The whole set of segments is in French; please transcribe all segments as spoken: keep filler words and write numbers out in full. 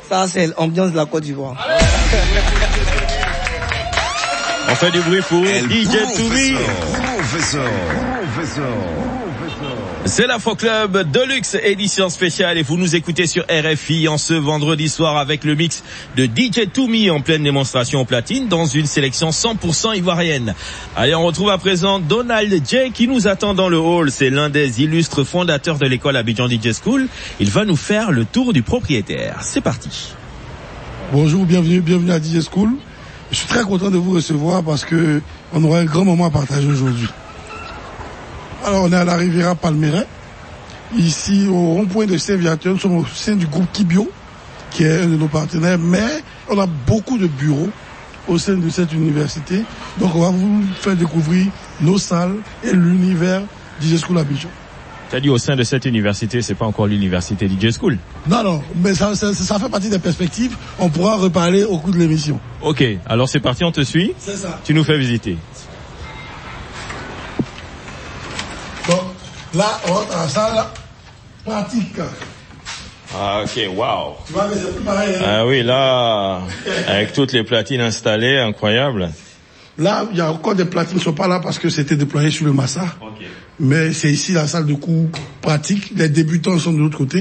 Ça, c'est l'ambiance de la Côte d'Ivoire. On fait du bruit pour D J Toumi. C'est l'Afro Club Deluxe édition spéciale et vous nous écoutez sur R F I en ce vendredi soir avec le mix de D J Toumi en pleine démonstration au platine dans une sélection cent pour cent ivoirienne. Allez, on retrouve à présent Donald J qui nous attend dans le hall. C'est l'un des illustres fondateurs de l'école Abidjan D J School. Il va nous faire le tour du propriétaire. C'est parti. Bonjour, bienvenue, bienvenue à D J School. Je suis très content de vous recevoir parce que on aura un grand moment à partager aujourd'hui. Alors, on est à la Riviera Palmeraie, ici au rond-point de Saint-Viateur. Nous sommes au sein du groupe Kibio, qui est un de nos partenaires, mais on a beaucoup de bureaux au sein de cette université. Donc, on va vous faire découvrir nos salles et l'univers D J School Abidjan. Tu as dit au sein de cette université, c'est pas encore l'université D J School. Non, non, mais ça, ça, ça fait partie des perspectives. On pourra reparler au cours de l'émission. Ok, alors c'est parti, on te suit. C'est ça. Tu nous fais visiter. Donc, là, on rentre dans la salle pratique. Ah, ok, waouh. Tu vois, mais c'est plus pareil. Hein? Ah oui, là, avec toutes les platines installées, incroyable. Là, il y a encore des platines qui ne sont pas là parce que c'était déployé sur le Massa. Okay. Mais c'est ici la salle de cours pratique. Les débutants sont de l'autre côté.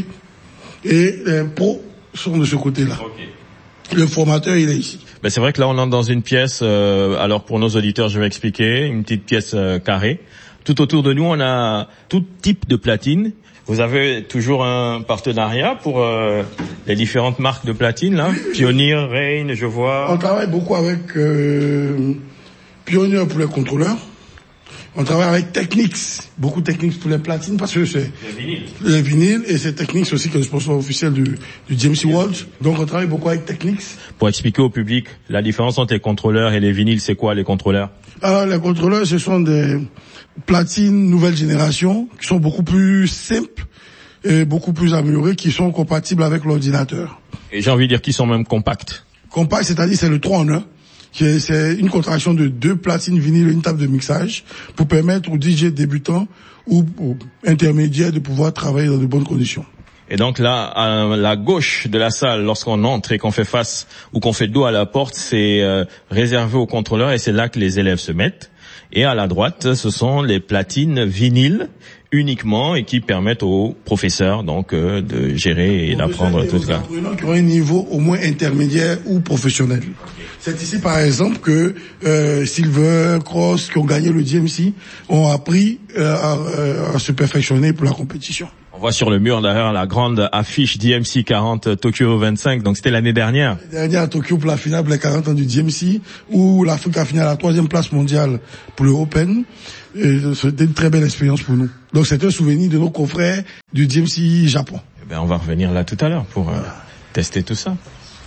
Et les pros sont de ce côté-là. Okay. Le formateur, il est ici. Ben c'est vrai que là, on entre dans une pièce, euh, alors pour nos auditeurs, je vais expliquer, une petite pièce euh, carrée. Tout autour de nous, on a tout type de platine. Vous avez toujours un partenariat pour euh, les différentes marques de platine, là. Pioneer, Rain, je vois. On travaille beaucoup avec euh, Pioneer pour les contrôleurs. On travaille avec Technics, beaucoup de Technics pour les platines parce que c'est les vinyles. Les vinyles et c'est Technics aussi qui est le sponsor officiel du, du J M C World. Donc on travaille beaucoup avec Technics. Pour expliquer au public la différence entre les contrôleurs et les vinyles, c'est quoi les contrôleurs? Alors les contrôleurs, ce sont des platines nouvelle génération qui sont beaucoup plus simples et beaucoup plus améliorées, qui sont compatibles avec l'ordinateur. Et j'ai envie de dire qu'ils sont même compacts. Compact, c'est-à-dire c'est le trois en un. C'est une contraction de deux platines vinyles et une table de mixage pour permettre aux D J débutants ou aux intermédiaires de pouvoir travailler dans de bonnes conditions. Et donc là, à la gauche de la salle, lorsqu'on entre et qu'on fait face ou qu'on fait dos à la porte, c'est euh, réservé aux contrôleurs et c'est là que les élèves se mettent. Et à la droite, ce sont les platines vinyles uniquement et qui permettent aux professeurs donc euh, de gérer et d'apprendre tout ça. Qui ont un niveau au moins intermédiaire ou professionnel. C'est ici par exemple que euh, Silver, Cross, qui ont gagné le J M C, ont appris euh, à, à se perfectionner pour la compétition. On voit sur le mur derrière la grande affiche D M C quarante Tokyo vingt-cinq, donc c'était l'année dernière. L'année dernière à Tokyo pour la finale pour les quarante ans du J M C, où l'Afrique a fini à la troisième place mondiale pour le Open. Et c'était une très belle expérience pour nous. Donc c'est un souvenir de nos confrères du J M C Japon. Eh ben, on va revenir là tout à l'heure pour euh, tester tout ça.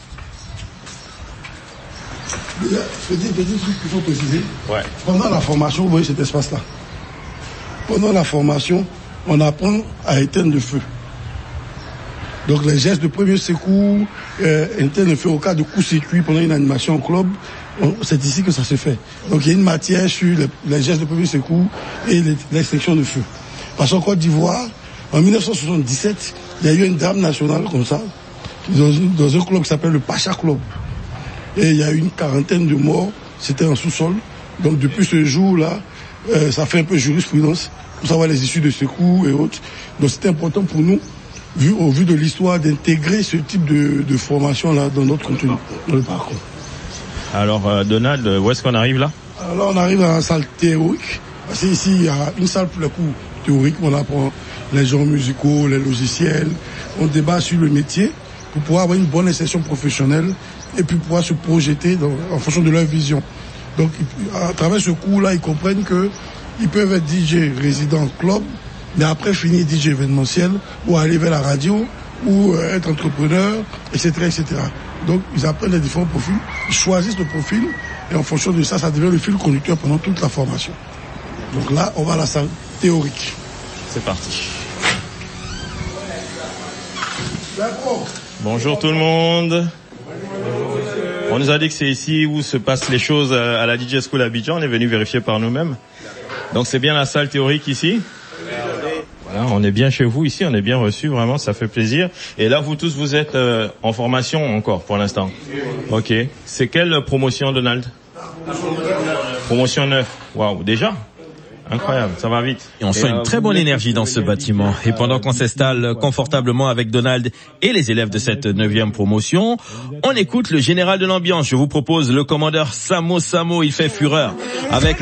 Petit, petit truc qu'il faut préciser. Ouais. Pendant la formation, vous voyez cet espace-là. Pendant la formation, on apprend à éteindre le feu. Donc les gestes de premier secours, euh, éteindre le feu au cas de coup-circuit pendant une animation au club, on, c'est ici que ça se fait. Donc il y a une matière sur les, les gestes de premier secours et les, l'extinction de feu. Parce qu'en Côte d'Ivoire, en dix-neuf cent soixante-dix-sept, il y a eu une drame nationale comme ça, dans, une, dans un club qui s'appelle le Pacha Club. Et il y a eu une quarantaine de morts, c'était en sous-sol. Donc depuis ce jour-là, euh, ça fait un peu jurisprudence pour savoir les issues de secours et autres. Donc c'était important pour nous, vu, au vu de l'histoire, d'intégrer ce type de, de formation-là dans notre contenu, dans le parcours. Alors euh, Donald, où est-ce qu'on arrive là? Alors là, on arrive à la salle théorique. Parce qu'ici, il y a une salle pour les cours théoriques, on apprend les genres musicaux, les logiciels. On débat sur le métier pour pouvoir avoir une bonne insertion professionnelle et puis pouvoir se projeter dans, en fonction de leur vision. Donc, à travers ce cours-là, ils comprennent que ils peuvent être D J résident club, mais après finir D J événementiel, ou aller vers la radio, ou euh, être entrepreneur, et cetera, et cetera. Donc, ils apprennent les différents profils, ils choisissent le profil, et en fonction de ça, ça devient le fil conducteur pendant toute la formation. Donc là, on va à la salle théorique. C'est parti. Bonjour tout le monde. On nous a dit que c'est ici où se passent les choses à la D J School Abidjan. On est venu vérifier par nous-mêmes. Donc c'est bien la salle théorique ici. Voilà, on est bien chez vous ici, on est bien reçus, vraiment, ça fait plaisir. Et là, vous tous, vous êtes euh, en formation encore pour l'instant. Ok. C'est quelle promotion, Donald? Promotion neuf. Waouh, déjà? Incroyable, ça va vite. Et on sent une très bonne énergie dans ce bâtiment. Et pendant qu'on s'installe confortablement avec Donald et les élèves de cette neuvième promotion, on écoute le général de l'ambiance. Je vous propose le commandeur Samo Samo, il fait fureur avec